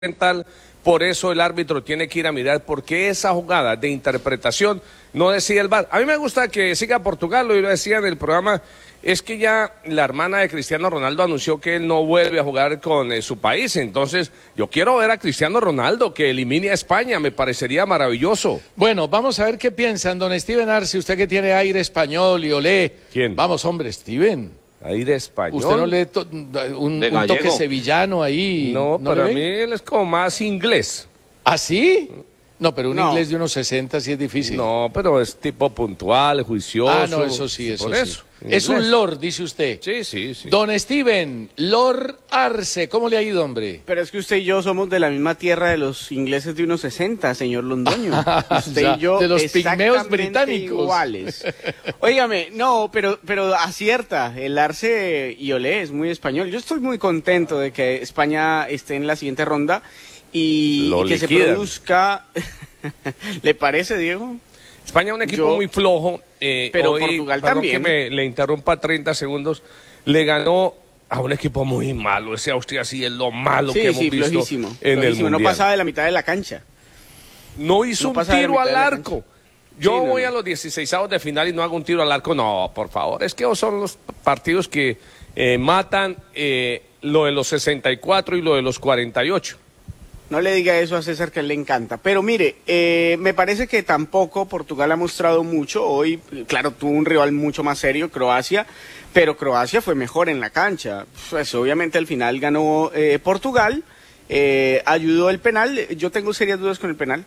mental, por eso el árbitro tiene que ir a mirar porque esa jugada de interpretación no decide el VAR. A mí me gusta que siga Portugal, lo decía en el programa, es que ya la hermana de Cristiano Ronaldo anunció que él no vuelve a jugar con su país, entonces yo quiero ver a Cristiano Ronaldo que elimine a España, me parecería maravilloso. Bueno, vamos a ver qué piensan, don Steven Arce, usted que tiene aire español y olé. ¿Quién? Vamos, hombre, Steven. Aire español. ¿Usted no lee un toque sevillano ahí? No, para mí él es como más inglés. ¿Ah, sí? No, pero un inglés de unos 60 sí es difícil. No, pero es tipo puntual, juicioso. Ah, no, eso sí, eso por sí. eso. Es un lord, dice usted. Sí, sí, sí. Don Steven, Lord Arce, ¿cómo le ha ido, hombre? Pero es que usted y yo somos de la misma tierra de los ingleses de unos 60, señor Londoño. Usted y yo de los pigmeos británicos. Iguales. Óigame, no, pero acierta, el Arce y Olé es muy español. Yo estoy muy contento de que España esté en la siguiente ronda y que se produzca... ¿Le parece, Diego? España es un equipo muy flojo. Pero hoy, Portugal también. Que le interrumpa 30 segundos. Le ganó a un equipo muy malo. Ese Austria sí es lo malo que hemos visto flojísimo, en el Mundial. No pasaba de la mitad de la cancha. No hizo un tiro al arco. Yo voy a los 16avos de final y no hago un tiro al arco. No, por favor. Es que son los partidos que matan lo de los 64 y lo de los 48. No le diga eso a César, que a él le encanta. Pero mire, me parece que tampoco Portugal ha mostrado mucho. Hoy, claro, tuvo un rival mucho más serio, Croacia, pero Croacia fue mejor en la cancha. Pues obviamente al final ganó Portugal, ayudó el penal. Yo tengo serias dudas con el penal.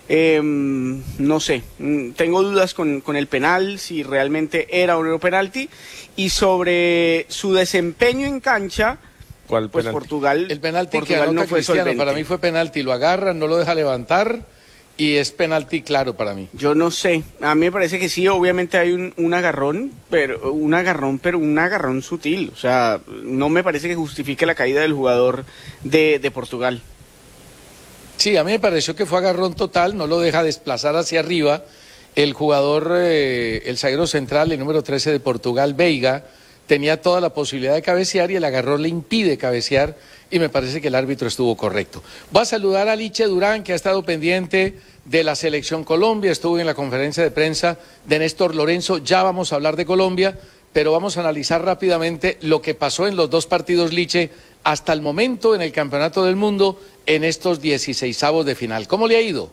No sé, tengo dudas con el penal, si realmente era o no penalti. Y sobre su desempeño en cancha... ¿Cuál pues penalti? Portugal, el penalti Portugal que anota no fue Cristiano, solvente. Para mí fue penalti, lo agarra, no lo deja levantar y es penalti claro para mí. Yo no sé, a mí me parece que sí, obviamente hay un agarrón, pero un agarrón sutil, o sea, no me parece que justifique la caída del jugador de Portugal. Sí, a mí me pareció que fue agarrón total, no lo deja desplazar hacia arriba. El jugador, el zaguero central, el número 13 de Portugal, Veiga, tenía toda la posibilidad de cabecear y el agarrón le impide cabecear y me parece que el árbitro estuvo correcto. Voy a saludar a Liche Durán, que ha estado pendiente de la Selección Colombia, estuvo en la conferencia de prensa de Néstor Lorenzo, ya vamos a hablar de Colombia, pero vamos a analizar rápidamente lo que pasó en los dos partidos, Liche, hasta el momento en el Campeonato del Mundo en estos 16avos de final. ¿Cómo le ha ido?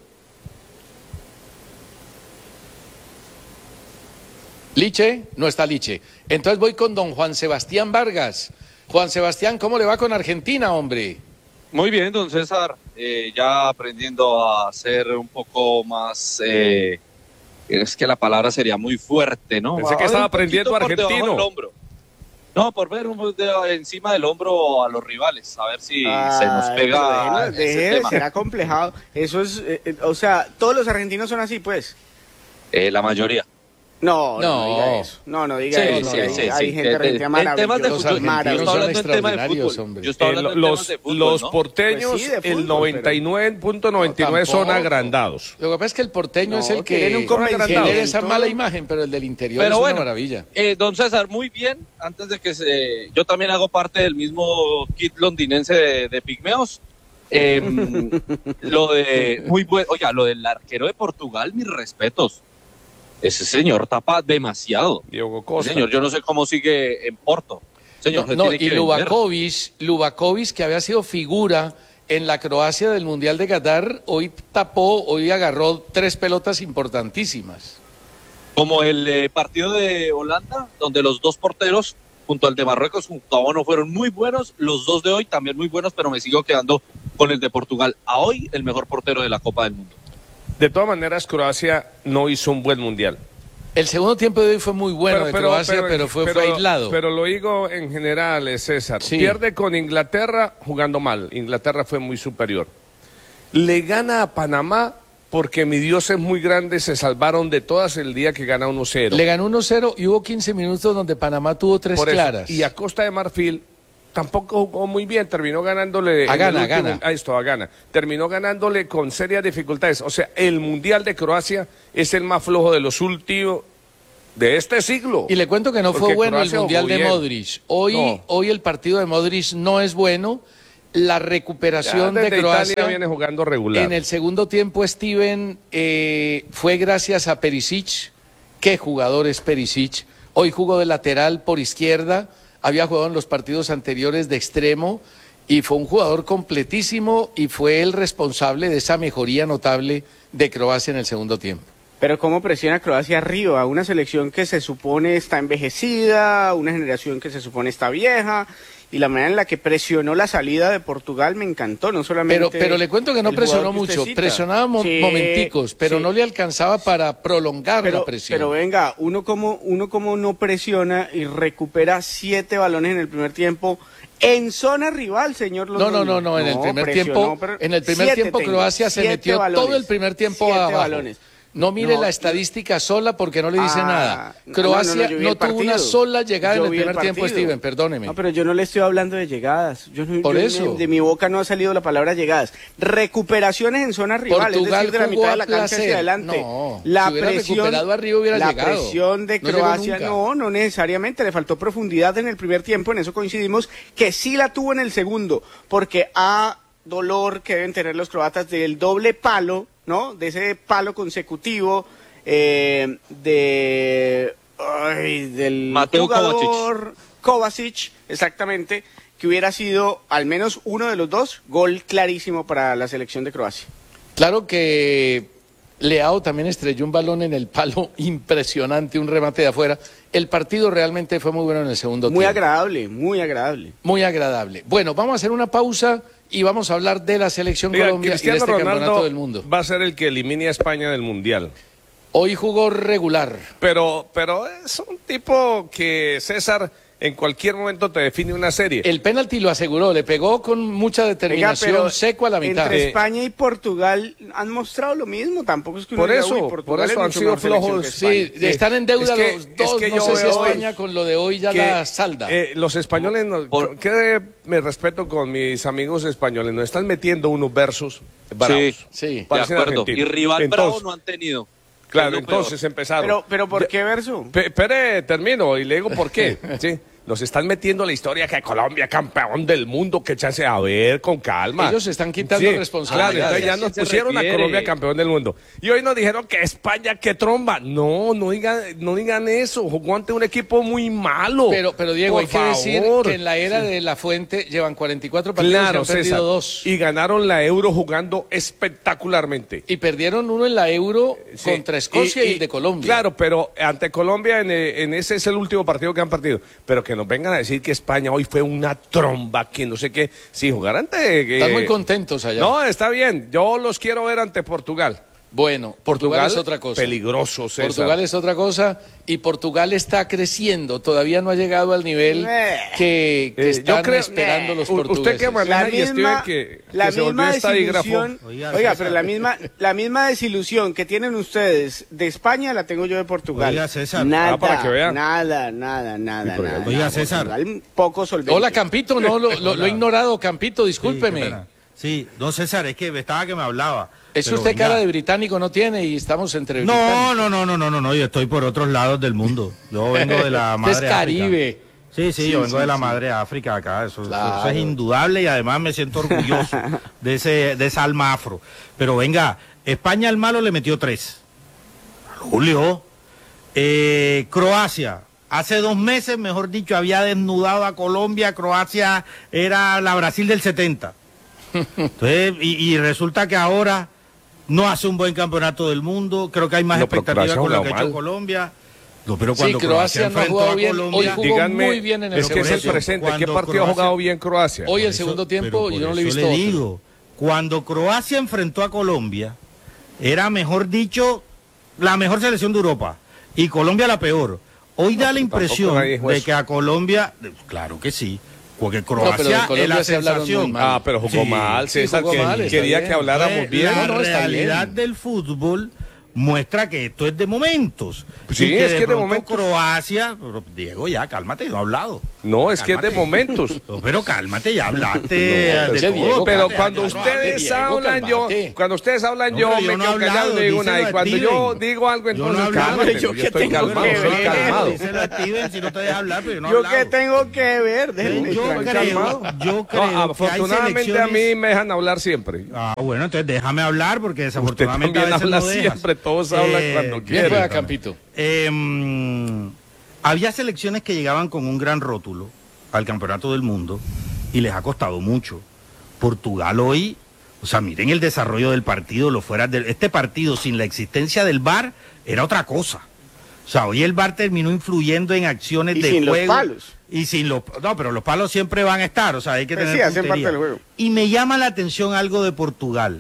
Liche, no está Liche. Entonces voy con don Juan Sebastián Vargas. Juan Sebastián, ¿cómo le va con Argentina, hombre? Muy bien, don César. Ya aprendiendo a ser un poco más... es que la palabra sería muy fuerte, ¿no? Pensé que estaba aprendiendo argentino. No, por ver encima del hombro a los rivales, a ver si se nos pega. Será complejado. Eso es, o sea, todos los argentinos son así, pues. La mayoría. No diga eso. No diga eso. Hay gente argentina maravillosa. Los argentinos son extraordinarios, hombre. Yo estoy hablando de fútbol, los ¿no? porteños, Pues sí, de fútbol, el 99.99 son agrandados. Lo que pasa es que el porteño es el que genera esa mala imagen, pero el del interior pero es bueno, una maravilla. Don César, muy bien. Antes de que yo también hago parte del mismo kit londinense de pigmeos. Lo de muy bueno, oiga, lo del arquero de Portugal, mis respetos. Ese señor tapa demasiado. Diego Costa. Señor, yo no sé cómo sigue en Porto. Señor, Y Lubakovic, que había sido figura en la Croacia del Mundial de Qatar, hoy agarró 3 pelotas importantísimas. Como el partido de Holanda, donde los dos porteros, junto al de Marruecos, junto a Bono, fueron muy buenos. Los dos de hoy también muy buenos, pero me sigo quedando con el de Portugal. A hoy, el mejor portero de la Copa del Mundo. De todas maneras, Croacia no hizo un buen mundial. El segundo tiempo de hoy fue muy bueno de Croacia, pero fue aislado. Pero lo digo en general, César. Sí. Pierde con Inglaterra jugando mal. Inglaterra fue muy superior. Le gana a Panamá porque mi Dios es muy grande, se salvaron de todas el día que gana 1-0. Le ganó 1-0 y hubo 15 minutos donde Panamá tuvo 3 claras. Y a Costa de Marfil tampoco jugó muy bien, terminó ganándole a Ghana. Terminó ganándole con serias dificultades. O sea, el Mundial de Croacia es el más flojo de los últimos de este siglo. Y le cuento que no fue bueno Croacia el Mundial de bien. Modric. Hoy el partido de Modric no es bueno. la Ya recuperación de desde Croacia Italia viene jugando regular. en el segundo tiempo, Steven, fue gracias a Perisic. ¿Qué jugador es Perisic? Hoy jugó de lateral por izquierda, había jugado en los partidos anteriores de extremo y fue un jugador completísimo y fue el responsable de esa mejoría notable de Croacia en el segundo tiempo. Pero cómo presiona Croacia arriba, una selección que se supone está envejecida, una generación que se supone está vieja, y la manera en la que presionó la salida de Portugal me encantó, no solamente... Pero le cuento que no el presionó jugador que usted mucho, cita. presionaba Sí, momenticos, pero sí. no le alcanzaba para prolongar la presión. Pero venga, uno como no presiona y recupera 7 balones en el primer tiempo en zona rival, señor Londoño. No, en el primer presionó, tiempo Croacia se metió todo el primer tiempo 7 abajo. balones. No mire No, la estadística sola porque no le dice nada. no, Croacia yo vi no el tuvo una partido. sola llegada Yo en el vi primer tiempo, partido. Steven, perdóneme. No, pero yo no le estoy hablando de llegadas. Por eso. De mi boca no ha salido la palabra llegadas. Recuperaciones en zona rival, Portugal es decir, de la jugó mitad a de la cancha placer. hacia adelante. No, la si hubiera recuperado arriba hubiera la llegado. presión de No llegó Croacia, nunca. no necesariamente. Le faltó profundidad en el primer tiempo, en eso coincidimos, que sí la tuvo en el segundo, porque dolor que deben tener los croatas del doble palo, ¿no? De ese palo consecutivo del Mateo jugador Kovacic, exactamente, que hubiera sido al menos uno de los dos gol clarísimo para la selección de Croacia. Claro que Leao también estrelló un balón en el palo impresionante, un remate de afuera. El partido realmente fue muy bueno en el segundo tiempo. Muy agradable, muy agradable. Muy agradable. Bueno, vamos a hacer una pausa y vamos a hablar de la selección Oiga, Colombia y de Cristiano este campeonato Ronaldo del mundo. va a ser el que elimine a España del Mundial. Hoy jugó regular. Pero es un tipo que, César, en cualquier momento te define una serie. El penalti lo aseguró, le pegó con mucha determinación, Venga, pero seco a la mitad. Entre España y Portugal han mostrado lo mismo, tampoco es que uno Por diga, eso, "Uy, por Portugal eso es han mucho sido mejor selección flojos. que Sí, España". están en deuda Es que- los dos. es que No yo sé si veo España con lo de hoy ya la salda. Los españoles, me respeto con mis amigos españoles, nos están metiendo unos versos bravos. Sí. De Parecen acuerdo. argentinos. Y rival Entonces, bravo no han tenido. Claro, Es lo peor. entonces empezaron. Pero ¿por qué verso? Espere, termino y le digo por qué. Sí. Nos están metiendo la historia que Colombia campeón del mundo, que chance a ver con calma. Ellos se están quitando Sí, responsabilidades. Claro, entonces ya ¿A nos quién se pusieron a refiere? Colombia campeón del mundo. Y hoy nos dijeron que España, que tromba. No digan eso. Jugó ante un equipo muy malo. Pero Diego, Por hay que decir favor. que en la era de La Fuente llevan 44 partidos y Claro, han perdido César. 2. Y ganaron la Euro jugando espectacularmente. Y perdieron uno en la Euro Sí. contra Escocia y de Colombia. Claro, pero ante Colombia en ese es el último partido que han partido. Pero que nos vengan a decir que España hoy fue una tromba, que no sé qué. Si jugar ante... Están muy contentos allá. No, está bien. Yo los quiero ver ante Portugal. Bueno, Portugal es otra cosa. Peligroso, César. Portugal es otra cosa y Portugal está creciendo. Todavía no ha llegado al nivel que están esperando los portugueses. Usted que maneja y Steven que la se volvió misma estadígrafo. desilusión, oiga, pero la misma desilusión que tienen ustedes de España la tengo yo de Portugal. Oiga, César. Nada, para que vea. nada. Oiga, César. Portugal, poco solvente. Hola, Campito, no, lo he ignorado, Campito, Sí, discúlpeme. qué pena. Sí, no, César, es que estaba que me hablaba. Es Pero usted venga. cara de británico no tiene y estamos entre No, británicos. no, yo estoy por otros lados del mundo. Yo vengo de la Usted madre es Caribe. África. Sí, yo vengo de la madre África acá, eso Claro. es indudable y además me siento orgulloso de esa alma afro. Pero venga, España al malo le metió 3. Julio. Croacia, hace 2 meses, mejor dicho, había desnudado a Colombia. Croacia era la Brasil del 70. Entonces, y resulta que ahora no hace un buen campeonato del mundo. Creo que hay más No, pero expectativas Croacia con lo ha que ha jugado hecho mal. Colombia. No, pero Sí, cuando Croacia no ha enfrentó jugado a bien. Colombia, Hoy jugó Díganme, muy bien en el es que es el segundo presente. ¿Qué Cuando partido ha Croacia- jugado bien Croacia? Hoy el Por segundo pero tiempo por yo no le he eso visto otro. digo, cuando Croacia enfrentó a Colombia, era, mejor dicho, la mejor selección de Europa y Colombia la peor. Hoy da la impresión nadie dijo de eso. que a Colombia, claro que sí, porque pero de Croacia es Colombia la se hablaron muy sensación. mal. Ah, pero jugó Sí. mal, Sí, César, jugó que mal, está quería bien. que habláramos bien. La No, está realidad bien. del fútbol muestra que esto es de momentos. Sí, y que es que de momentos. Croacia, Diego, ya, cálmate, no he hablado. No, es que es de Cálmate. momentos. No, pero cálmate, ya hablaste pero de ese todo. Diego, Pero cálmate, cuando no, ustedes Diego, hablan, cálmate. cuando ustedes hablan, No, yo pero me yo no he quedo callado y no hablado, digo díselo nada. a Y cuando yo Steven. digo algo, Yo no he entonces hablado. cálmate. Yo Yo qué estoy tengo calmado, que estoy ver. calmado. Díselo a Steven si no te deja hablar, pero yo no he ¿Yo hablado. qué tengo que ver? Déjenme Yo tranquilo. creo No, que hay afortunadamente a mí selecciones... me dejan hablar siempre. Ah, bueno, entonces déjame hablar porque Usted desafortunadamente también a veces habla no dejas. siempre, todos hablan cuando Bien quieren. juega Campito. Había selecciones que llegaban con un gran rótulo al campeonato del mundo y les ha costado mucho. Portugal hoy, o sea, miren el desarrollo del partido, este partido sin la existencia del VAR era otra cosa. O sea, hoy el VAR terminó influyendo en acciones Y de sin los juego. palos. Y sin los no, pero los palos siempre van a estar, o sea, hay que Pues tener sí, hacen puntería. parte del juego. Y me llama la atención algo de Portugal.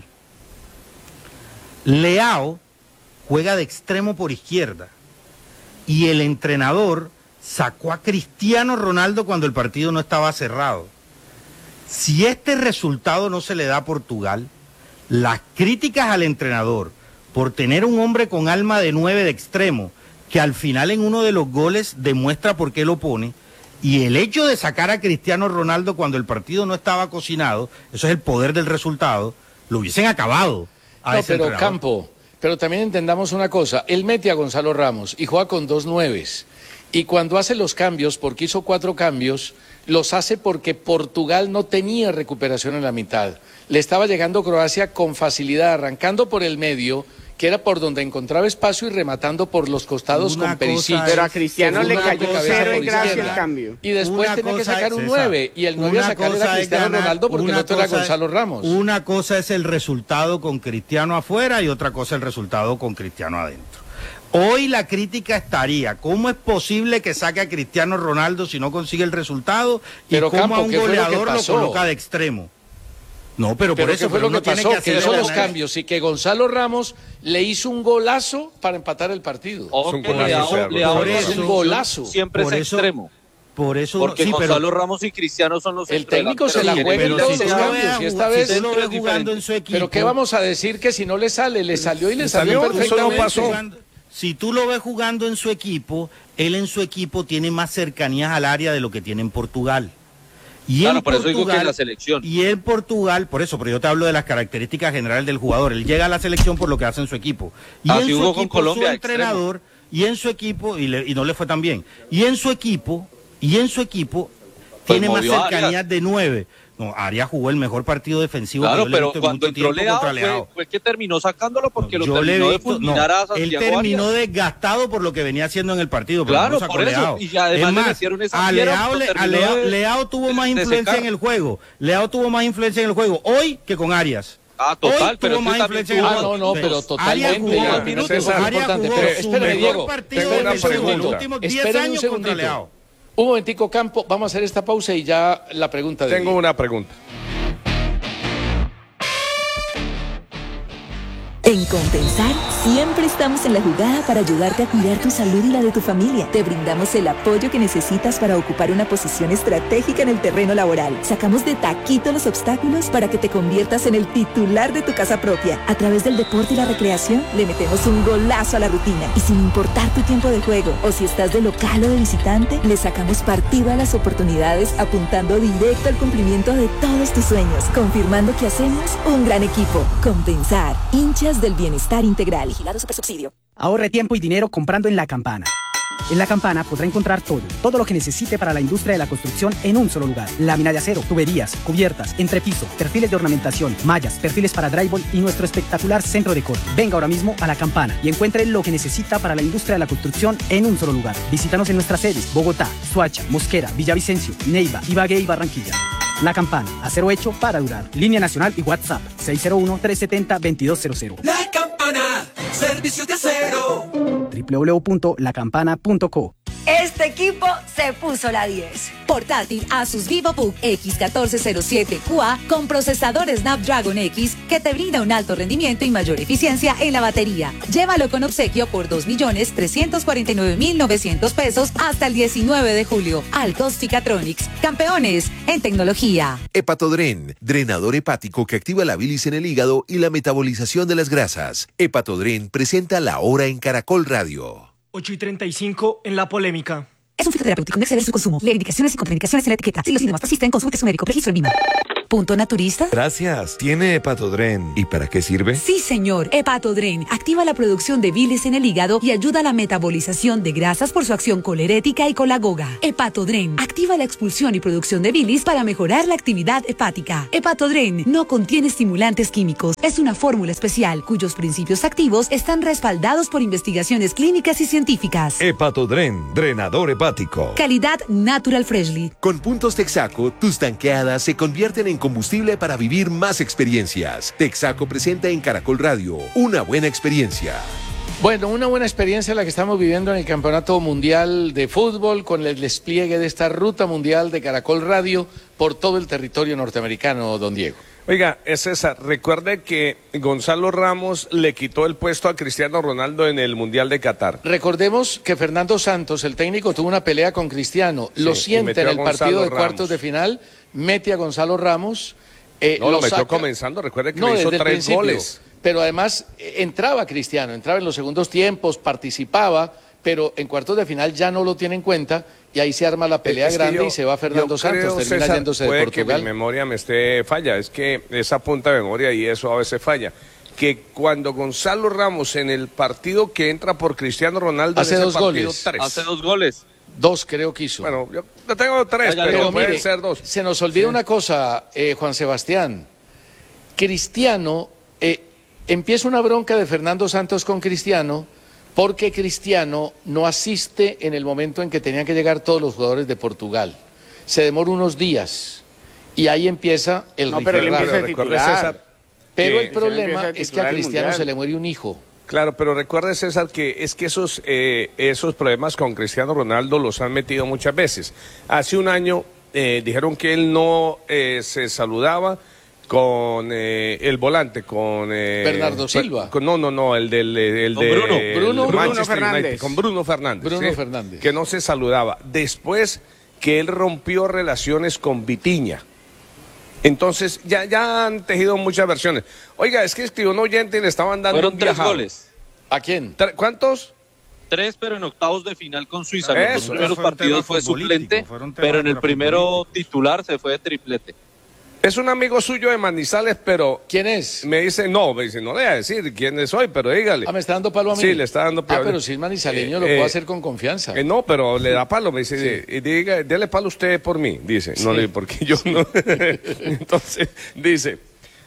Leao juega de extremo por izquierda y el entrenador sacó a Cristiano Ronaldo cuando el partido no estaba cerrado. Si este resultado no se le da a Portugal, las críticas al entrenador por tener un hombre con alma de 9 de extremo, que al final en uno de los goles demuestra por qué lo pone, y el hecho de sacar a Cristiano Ronaldo cuando el partido no estaba cocinado, eso es el poder del resultado, lo hubiesen acabado a No, ese pero entrenador. Campo, pero también entendamos una cosa, él mete a Gonzalo Ramos y juega con 2 nueves, y cuando hace los cambios, porque hizo 4 cambios, los hace porque Portugal no tenía recuperación en la mitad. Le estaba llegando Croacia con facilidad, arrancando por el medio, que era por donde encontraba espacio y rematando por los costados Una con Perisic. cosa Pero a Cristiano Con le una cayó de cabeza cero por en gracia izquierda. el cambio. Y después Una tenía que cosa sacar es, un César, 9, y el 9 a una sacar era cosa es Cristiano ganar, Ronaldo porque el una otro era cosa es- Gonzalo Ramos. Una cosa es el resultado con Cristiano afuera y otra cosa el resultado con Cristiano adentro. Hoy la crítica estaría, ¿cómo es posible que saque a Cristiano Ronaldo si no consigue el resultado? Y Pero, cómo Campo, a un ¿qué fue lo que goleador lo pasó? coloca de extremo. No, pero por Pero eso ¿qué fue lo uno que tiene pasó? Que hacer hizo el los análisis. cambios y que Gonzalo Ramos le hizo un golazo para empatar el partido. Es un golazo, Leao Por Es eso- un golazo. siempre por es eso- extremo. Por eso, Porque sí, pero Gonzalo Ramos y Cristiano son los El técnico se la centrodelanteros juega en que pero todos si los tú lo cambios, ves y esta si vez tú lo ves es jugando en diferente. su equipo. Pero ¿qué vamos a decir que si no le sale? Le salió y le salió, salió eso no perfectamente. pasó. Si tú lo ves jugando en su equipo, él en su equipo tiene más cercanías al área de lo que tiene en Portugal. Y Claro, en por eso digo que Portugal- en la selección. Y en Portugal, por eso, pero yo te hablo de las características generales del jugador. Él llega a la selección por lo que hace en su equipo. Y Así en su jugó con equipo, Colombia, su entrenador, y en su equipo, y no le fue tan bien. Y en su equipo, tiene más movió a cercanías Arias. de 9. No, Arias jugó el mejor partido defensivo Claro, que yo le he pero visto en cuando mucho entró tiempo Leao contra Leao. fue que terminó sacándolo porque lo Yo le he terminó de visto- fulminar a él Santiago terminó Arias. desgastado por lo que venía haciendo en el partido. Pero Claro, no sacó por eso, Leao. y además Es le más, metieron esa a fiera, Leao, lo le- a terminó Leao- de- Leao tuvo más de influencia secar. en el juego. Leao tuvo más influencia en el juego hoy que con Arias. Ah, total, Hoy pero tuvo es que más también influencia en el tuvo- juego. Ah, no, Sí. pero Arias totalmente. jugó, César, minutos, César, es Arias importante. jugó Pero su espéreme, mejor Diego. partido tengo una defensivo en los pregunta. últimos 10 Esperen un años contra segundito. Leao. Un momentico, Campo, vamos a hacer esta pausa y ya la pregunta de Tengo Diego. una pregunta. En Compensar siempre estamos en la jugada para ayudarte a cuidar tu salud y la de tu familia. Te brindamos el apoyo que necesitas para ocupar una posición estratégica en el terreno laboral. Sacamos de taquito los obstáculos para que te conviertas en el titular de tu casa propia. A través del deporte y la recreación le metemos un golazo a la rutina. Y sin importar tu tiempo de juego o si estás de local o de visitante, le sacamos partido a las oportunidades apuntando directo al cumplimiento de todos tus sueños, confirmando que hacemos un gran equipo. Compensar, hinchas del bienestar integral. Vigilado Supersubsidio. Ahorre tiempo y dinero comprando en La Campana. En La Campana podrá encontrar todo lo que necesite para la industria de la construcción en un solo lugar. Lámina de acero, tuberías, cubiertas, entrepiso, perfiles de ornamentación, mallas, perfiles para drywall y nuestro espectacular centro de corte. Venga ahora mismo a La Campana y encuentre lo que necesita para la industria de la construcción en un solo lugar. Visítanos en nuestras sedes: Bogotá, Soacha, Mosquera, Villavicencio, Neiva, Ibagué y Barranquilla. La Campana, acero hecho para durar. Línea nacional y WhatsApp 601-370-2200. La Campana, servicios de acero. www.lacampana.co. Este equipo se puso la 10. Portátil Asus VivoBook X1407QA con procesador Snapdragon X que te brinda un alto rendimiento y mayor eficiencia en la batería. Llévalo con obsequio por 2.349.900 pesos hasta el 19 de julio. Altos Ficatronics, campeones en tecnología. Hepatodren, drenador hepático que activa la bilis en el hígado y la metabolización de las grasas. Hepatodren presenta La Hora en Caracol Radio. 8:35 en La Polémica. Es un fitoterapéutico, no exceder su consumo. Lee indicaciones y contraindicaciones en la etiqueta. Si los síntomas persisten, consulte a su médico. Registro en Vima. ¿Punto naturista? Gracias. ¿Tiene Hepatodren? ¿Y para qué sirve? Sí, señor. Hepatodren activa la producción de bilis en el hígado y ayuda a la metabolización de grasas por su acción colerética y colagoga. Hepatodren activa la expulsión y producción de bilis para mejorar la actividad hepática. Hepatodren no contiene estimulantes químicos. Es una fórmula especial cuyos principios activos están respaldados por investigaciones clínicas y científicas. Hepatodren, drenador hepático. Calidad Natural Freshly. Con puntos Texaco, tus tanqueadas se convierten en combustible para vivir más experiencias. Texaco presenta en Caracol Radio una buena experiencia. Bueno, una buena experiencia la que estamos viviendo en el Campeonato Mundial de Fútbol con el despliegue de esta ruta mundial de Caracol Radio por todo el territorio norteamericano, don Diego. Oiga, César, recuerde que Gonzalo Ramos le quitó el puesto a Cristiano Ronaldo en el Mundial de Qatar. Recordemos que Fernando Santos, el técnico, tuvo una pelea con Cristiano. Lo siente en el partido de cuartos de final, mete a Gonzalo Ramos. No, lo metió comenzando, recuerde que le hizo 3 goles. Pero además entraba Cristiano, entraba en los segundos tiempos, participaba, pero en cuartos de final ya no lo tiene en cuenta y ahí se arma la pelea grande y se va Fernando Santos, termina César, yéndose de Portugal. Que mi memoria me esté falla, es que esa punta de memoria y eso a veces falla. Que cuando Gonzalo Ramos en el partido que entra por Cristiano Ronaldo hace 2 goles. 3. Hace 2 goles. 2 creo que hizo. Bueno, yo tengo 3, pero pueden ser 2. Se nos olvida una cosa, Juan Sebastián. Cristiano, empieza una bronca de Fernando Santos con Cristiano porque Cristiano no asiste en el momento en que tenían que llegar todos los jugadores de Portugal. Se demora unos días y ahí empieza el César, pero el problema es que a Cristiano se le muere un hijo. Claro, pero recuerde, César, que es que esos problemas con Cristiano Ronaldo los han metido muchas veces. Hace un año dijeron que él no se saludaba con el volante, con Bernardo Silva. El de Bruno Fernández. United, con Bruno Fernández. Fernández. Que no se saludaba. Después que él rompió relaciones con Vitinha. Entonces, ya han tejido muchas versiones. Oiga, es que escribió un oyente y le estaban dando Fueron 3 goles. ¿A quién? ¿Cuántos? 3, pero en octavos de final con Suiza. En los Eso, primeros partidos fue suplente, pero en el primero titular se fue de triplete. Es un amigo suyo de Manizales, pero... ¿Quién es? Me dice, no le voy a decir quién soy, pero dígale. ¿Me está dando palo a mí? Sí, le está dando palo. Pero si es manizaleño lo puedo hacer con confianza. No, pero le da palo, me dice, dele palo usted por mí, dice. Sí. No, porque yo no... Entonces, dice,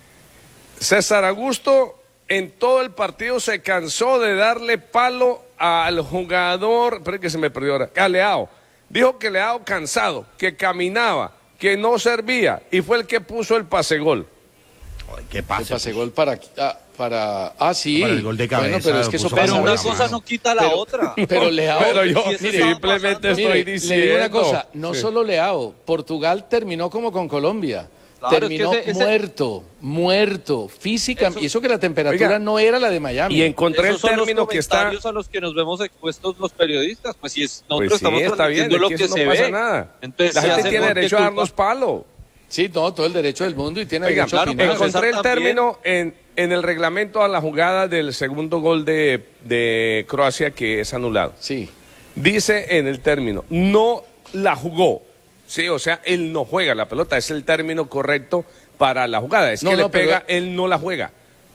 César Augusto en todo el partido se cansó de darle palo al jugador, pero es que se me perdió ahora, a Leao. Dijo que Leao cansado, que caminaba, que no servía, y fue el que puso el pase-gol. ¿Qué pasa? El pase-gol para sí. Para el gol de cabeza. Bueno, pero es que eso pasa. Pero una cosa no quita la otra. Pero Leao. Pero yo simplemente estoy diciendo. Le digo una cosa, no solo Leao, Portugal terminó como con Colombia. Claro, terminó es que muerto, física, y eso que la temperatura no era la de Miami. Y encontré el término que está... a los que nos vemos expuestos los periodistas, pues si es, nosotros pues sí, estamos está bien, lo que no se pasa ve. Nada. Entonces, la gente tiene derecho a darnos palo. Sí, todo el derecho del mundo y tiene derecho a opinar. Encontré el término en el reglamento a la jugada del segundo gol de Croacia que es anulado. Sí. Dice en el término, no la jugó. Sí, o sea, él no juega la pelota, es el término correcto para la jugada. Es que le pega, él no la juega.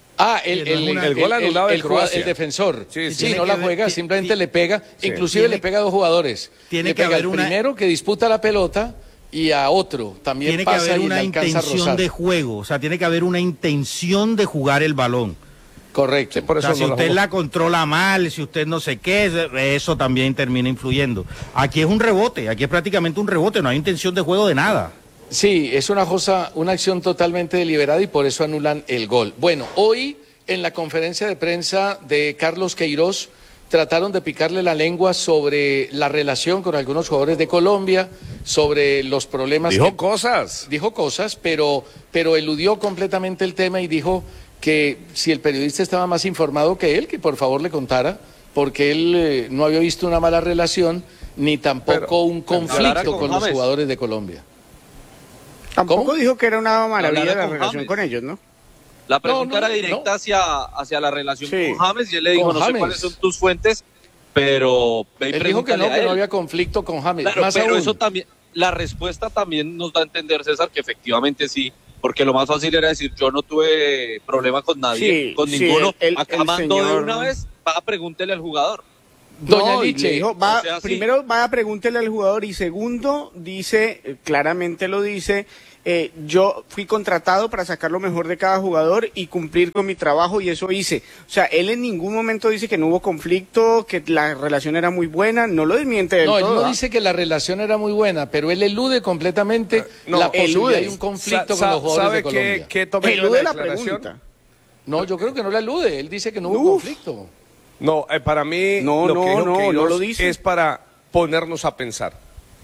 El gol anulado de Croacia. El defensor. Sí, no la juega, simplemente le pega. Inclusive le pega a 2 jugadores. Tiene que haber primero que disputa la pelota y a otro también tiene pasa que haber y una le alcanza a rozar. intención de juego, o sea, tiene que haber una intención de jugar el balón. Correcto. Sí, por eso o sea, si usted la controla mal, si usted no sé qué, eso también termina influyendo. Aquí es un rebote, aquí es prácticamente un rebote, no hay intención de juego de nada. Sí, es una acción totalmente deliberada y por eso anulan el gol. Bueno, hoy en la conferencia de prensa de Carlos Queiroz trataron de picarle la lengua sobre la relación con algunos jugadores de Colombia, sobre los problemas. Dijo cosas, pero eludió completamente el tema y dijo que si el periodista estaba más informado que él, que por favor le contara, porque él no había visto una mala relación ni tampoco un conflicto con los jugadores de Colombia. Tampoco dijo que era una maravilla la relación con ellos, ¿no? La pregunta era directa hacia la relación con James y él le dijo, no sé cuáles son tus fuentes, pero... Él dijo que no había conflicto con James. Claro, más pero aún. eso también, la respuesta también nos da a entender, César, que efectivamente sí, porque lo más fácil era decir, yo no tuve problema con nadie, con ninguno, acá mandó de una vez, va, pregúntele al jugador. Doña Liche dijo, primero va a pregúntele al jugador y segundo dice, claramente lo dice, yo fui contratado para sacar lo mejor de cada jugador y cumplir con mi trabajo y eso hice. O sea, él en ningún momento dice que no hubo conflicto, que la relación era muy buena, no lo desmiente del todo. No, él no dice que la relación era muy buena, pero él elude completamente la posibilidad de un conflicto con los jugadores de Colombia. ¿Qué tomó elude la pregunta? No, yo creo que no la elude, él dice que no hubo conflicto. No, para mí no lo dice. Es para ponernos a pensar.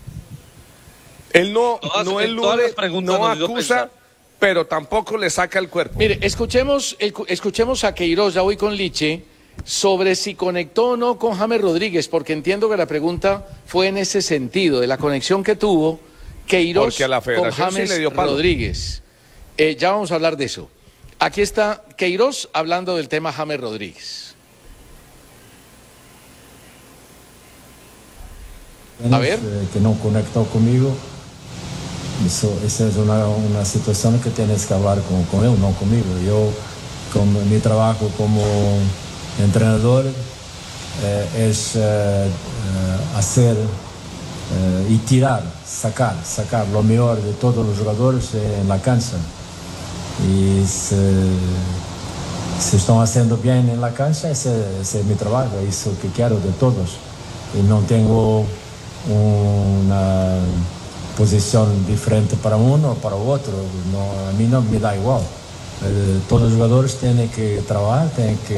Él no elude, no acusa, pero tampoco le saca el cuerpo. Mire, escuchemos a Queiroz, ya voy con Liche, sobre si conectó o no con James Rodríguez, porque entiendo que la pregunta fue en ese sentido, de la conexión que tuvo Queiroz con James Rodríguez. Ya vamos a hablar de eso. Aquí está Queiroz hablando del tema James Rodríguez. A ver. Que no conectó conmigo. Esa es una situación que tienes que hablar con él, no conmigo. Yo, con mi trabajo como entrenador, es hacer y tirar, sacar lo mejor de todos los jugadores en la cancha. Y si están haciendo bien en la cancha, ese es mi trabajo, es lo que quiero de todos. Y no tengo una posición diferente para uno o para otro, a mí no me da igual. Todos los jugadores tienen que trabajar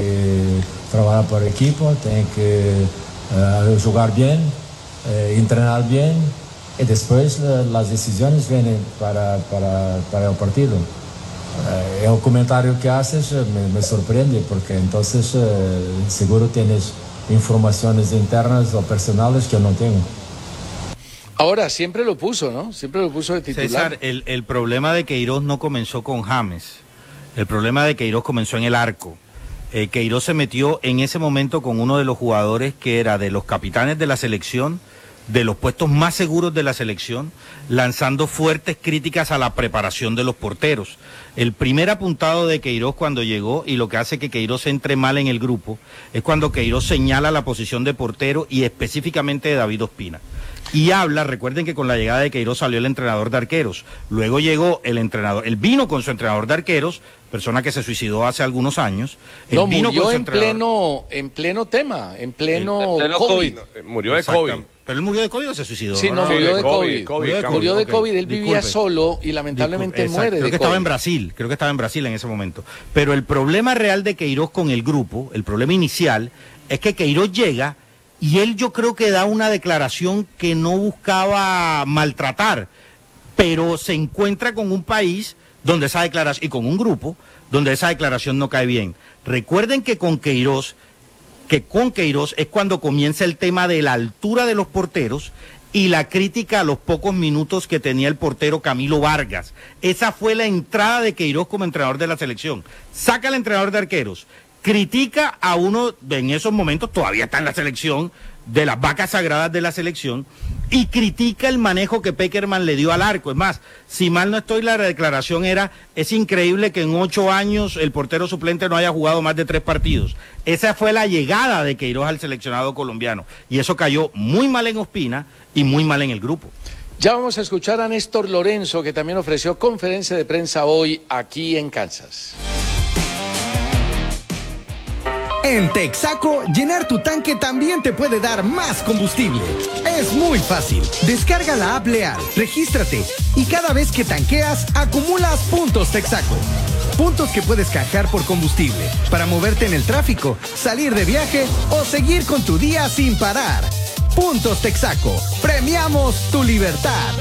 por equipo, tienen que jugar bien, entrenar bien y después las decisiones vienen para el partido. El comentario que haces me sorprende porque entonces seguro tienes informaciones internas o personales que yo no tengo. Ahora, siempre lo puso, ¿no? Siempre lo puso de titular. César, el problema de Queiroz no comenzó con James. El problema de Queiroz comenzó en el arco. Queiroz se metió en ese momento con uno de los jugadores que era de los capitanes de la selección, de los puestos más seguros de la selección, lanzando fuertes críticas a la preparación de los porteros. El primer apuntado de Queiroz cuando llegó, y lo que hace que Queiroz entre mal en el grupo, es cuando Queiroz señala la posición de portero y específicamente de David Ospina. Y habla, recuerden que con la llegada de Queiroz salió el entrenador de arqueros, luego llegó el entrenador, él vino con su entrenador de arqueros, persona que se suicidó hace algunos años. No, murió en pleno tema, en pleno COVID. Murió de COVID. ¿Pero él murió de COVID o se suicidó? Sí, no, murió de COVID. Murió de COVID, él vivía solo y lamentablemente muere de COVID. Creo que estaba en Brasil en ese momento. Pero el problema real de Queiroz con el grupo, el problema inicial, es que Queiroz llega y él yo creo que da una declaración que no buscaba maltratar, pero se encuentra con un país donde esa declaración, y con un grupo, donde esa declaración no cae bien. Recuerden que con Queiroz es cuando comienza el tema de la altura de los porteros y la crítica a los pocos minutos que tenía el portero Camilo Vargas. Esa fue la entrada de Queiroz como entrenador de la selección. Saca al entrenador de arqueros, critica a uno, en esos momentos todavía está en la selección, de las vacas sagradas de la selección, y critica el manejo que Pekerman le dio al arco. Es más, si mal no estoy, la declaración era, es increíble que en 8 años el portero suplente no haya jugado más de 3 partidos. Esa fue la llegada de Queiroz al seleccionado colombiano, y eso cayó muy mal en Ospina y muy mal en el grupo. Ya vamos a escuchar a Néstor Lorenzo, que también ofreció conferencia de prensa hoy aquí en Kansas. En Texaco, llenar tu tanque también te puede dar más combustible. Es muy fácil. Descarga la app Leal, regístrate y cada vez que tanqueas, acumulas puntos Texaco. Puntos que puedes canjear por combustible, para moverte en el tráfico, salir de viaje o seguir con tu día sin parar. Puntos Texaco. Premiamos tu libertad.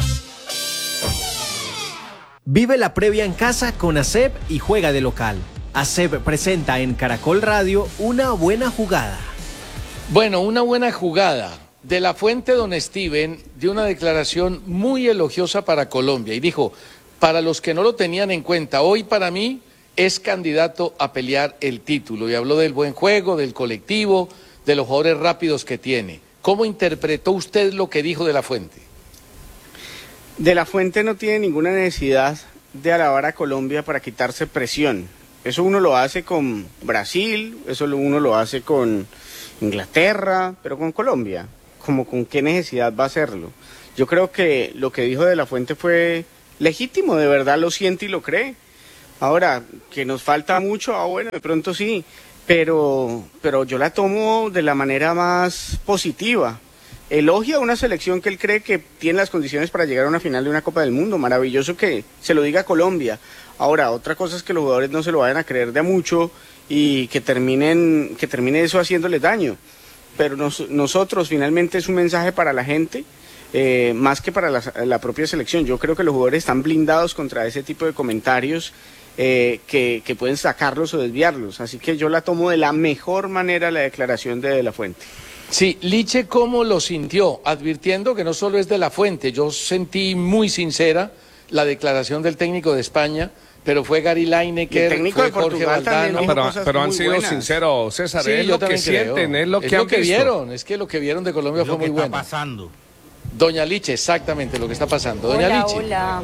Vive la previa en casa con ASEP y juega de local. ASEP presenta en Caracol Radio Una Buena Jugada. Bueno, una buena jugada. De la Fuente, don Steven, dio una declaración muy elogiosa para Colombia y dijo, para los que no lo tenían en cuenta, hoy para mí es candidato a pelear el título. Y habló del buen juego, del colectivo, de los jugadores rápidos que tiene. ¿Cómo interpretó usted lo que dijo de la Fuente? De la Fuente no tiene ninguna necesidad de alabar a Colombia para quitarse presión. Eso uno lo hace con Brasil, eso uno lo hace con Inglaterra, pero con Colombia, como con qué necesidad va a hacerlo. Yo creo que lo que dijo de la Fuente fue legítimo, de verdad lo siente y lo cree. Ahora, que nos falta mucho, bueno, de pronto sí, pero yo la tomo de la manera más positiva. Elogia a una selección que él cree que tiene las condiciones para llegar a una final de una Copa del Mundo. Maravilloso que se lo diga a Colombia. Ahora, otra cosa es que los jugadores no se lo vayan a creer de a mucho y que termine eso haciéndoles daño. Pero nosotros finalmente es un mensaje para la gente, más que para la propia selección. Yo creo que los jugadores están blindados contra ese tipo de comentarios que pueden sacarlos o desviarlos. Así que yo la tomo de la mejor manera la declaración de la Fuente. Sí, Liche, ¿cómo lo sintió? Advirtiendo que no solo es de la Fuente, yo sentí muy sincera la declaración del técnico de España, pero fue Gary Lineker, fue Jorge Valdano. Pero han sido sinceros, César, sí, es lo que sienten, es lo que han visto. Vieron, es que lo que vieron de Colombia fue muy bueno. Lo que está pasando. Doña Liche, exactamente lo que está pasando. Doña Liche. Hola.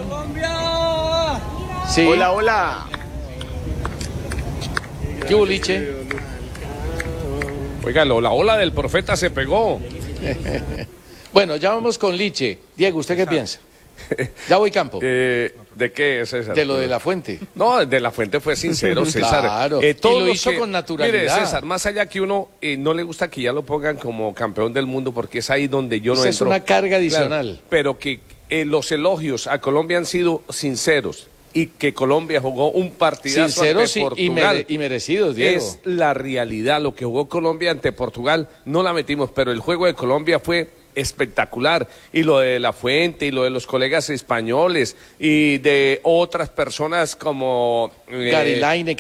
Sí. Hola, hola. ¿Qué hubo, Liche? Oiga, la ola del profeta se pegó. Bueno, ya vamos con Liche. Diego, ¿usted qué piensa? Ya voy campo. ¿De qué, César? De lo de la Fuente. No, de la Fuente fue sincero, César. Claro, y lo hizo con naturalidad. Mire, César, más allá que uno no le gusta que ya lo pongan como campeón del mundo, porque es ahí donde yo no entro. Es una carga adicional. Claro, pero que los elogios a Colombia han sido sinceros y que Colombia jugó un partidazo sinceros ante Portugal. y merecidos, Diego. Es la realidad, lo que jugó Colombia ante Portugal, no la metimos, pero el juego de Colombia fue espectacular, y lo de la Fuente y lo de los colegas españoles y de otras personas como Gary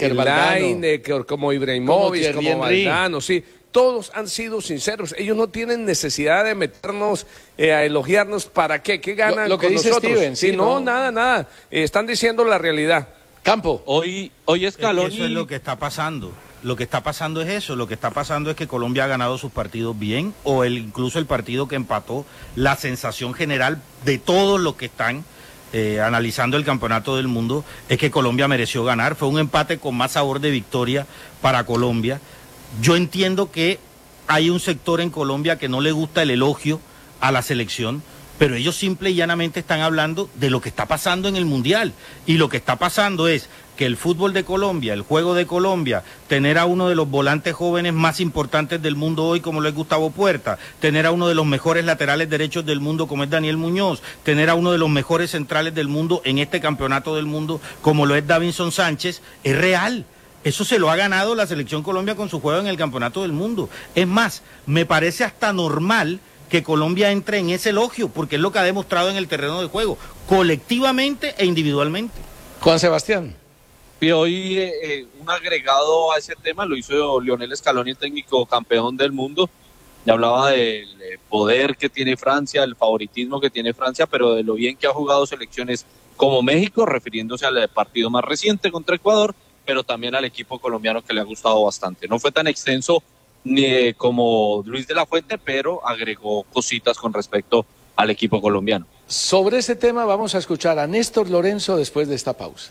Lineker, como Ibrahimovic, como Valdano, sí, todos han sido sinceros. Ellos no tienen necesidad de meternos a elogiarnos. ¿Para qué? ¿Qué ganan lo que con dice nosotros? Steven, sí, no, nada. Están diciendo la realidad. Campo. Hoy Scaloni... Eso es lo que está pasando. Lo que está pasando es eso. Lo que está pasando es que Colombia ha ganado sus partidos bien, o incluso el partido que empató. La sensación general de todos los que están analizando el campeonato del mundo es que Colombia mereció ganar. Fue un empate con más sabor de victoria para Colombia. Yo entiendo que hay un sector en Colombia que no le gusta el elogio a la selección, pero ellos simple y llanamente están hablando de lo que está pasando en el Mundial. Y lo que está pasando es que el fútbol de Colombia, el juego de Colombia, tener a uno de los volantes jóvenes más importantes del mundo hoy, como lo es Gustavo Puerta, tener a uno de los mejores laterales derechos del mundo, como es Daniel Muñoz, tener a uno de los mejores centrales del mundo en este campeonato del mundo, como lo es Davinson Sánchez, es real. Eso se lo ha ganado la selección Colombia con su juego en el campeonato del mundo. Es más, me parece hasta normal que Colombia entre en ese elogio, porque es lo que ha demostrado en el terreno de juego, colectivamente e individualmente. Juan Sebastián. Y hoy un agregado a ese tema lo hizo Lionel Scaloni, el técnico campeón del mundo. Ya hablaba del poder que tiene Francia, el favoritismo que tiene Francia, pero de lo bien que ha jugado selecciones como México, refiriéndose al partido más reciente contra Ecuador, pero también al equipo colombiano, que le ha gustado bastante. No fue tan extenso como Luis de la Fuente, pero agregó cositas con respecto al equipo colombiano. Sobre ese tema vamos a escuchar a Néstor Lorenzo después de esta pausa.